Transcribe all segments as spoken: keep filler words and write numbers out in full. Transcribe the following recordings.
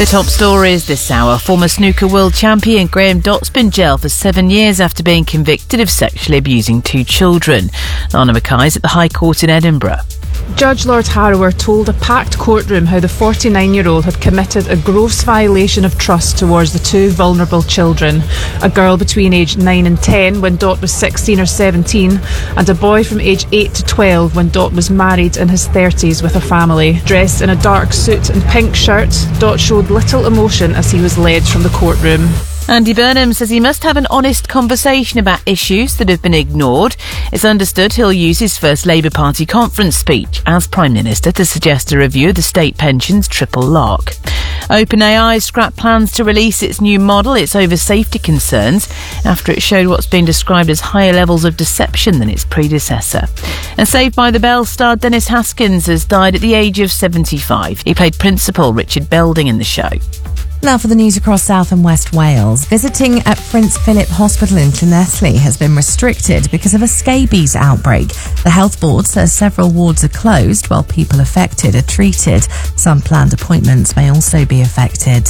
The top stories this hour. Former snooker world champion Graham Dott's been jailed for seven years after being convicted of sexually abusing two children. Lana Mackay is at the High Court in Edinburgh. Judge Lord Harrower told a packed courtroom how the forty-nine-year-old had committed a gross violation of trust towards the two vulnerable children, a girl between age nine and ten when Dott was sixteen or seventeen, and a boy from age eight to twelve when Dott was married in his thirties with a family. Dressed in a dark suit and pink shirt, Dott showed little emotion as he was led from the courtroom. Andy Burnham says he must have an honest conversation about issues that have been ignored. It's understood he'll use his first Labour Party conference speech as Prime Minister to suggest a review of the state pensions triple lock. OpenAI scrapped plans to release its new model. It's over safety concerns after it showed what's been described as higher levels of deception than its predecessor. And Saved by the Bell star Dennis Haskins has died at the age of seventy-five. He played Principal Richard Belding in the show. Now for the news across South and West Wales. Visiting at Prince Philip Hospital in Llanelli has been restricted because of a scabies outbreak. The Health Board says several wards are closed while people affected are treated. Some planned appointments may also be affected.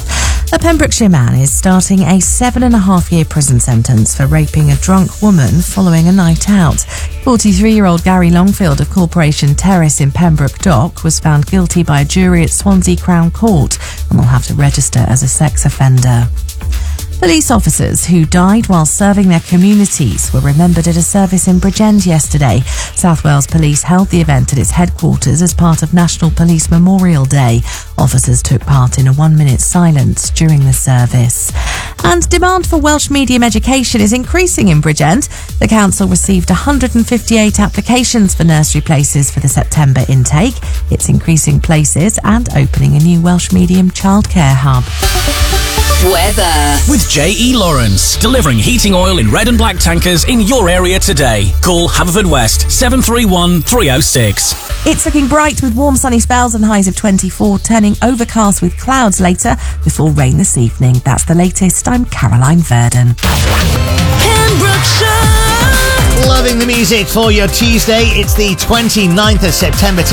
A Pembrokeshire man is starting a seven and a half year prison sentence for raping a drunk woman following a night out. forty-three-year-old Gary Longfield of Corporation Terrace in Pembroke Dock was found guilty by a jury at Swansea Crown Court and will have to register as a sex offender. Police officers who died while serving their communities were remembered at a service in Bridgend yesterday. South Wales Police held the event at its headquarters as part of National Police Memorial Day. Officers took part in a one-minute silence during the service. And demand for Welsh medium education is increasing in Bridgend. The council received one hundred fifty-eight applications for nursery places for the September intake. It's increasing places and opening a new Welsh medium childcare hub. Weather. With J E Lawrence, delivering heating oil in red and black tankers in your area today. Call Haverfordwest seven three one, three oh six. It's looking bright with warm sunny spells and highs of twenty-four, turning overcast with clouds later before rain this evening. That's the latest. I'm Caroline Verdon. Loving the music for your Tuesday. It's the twenty-ninth of September today.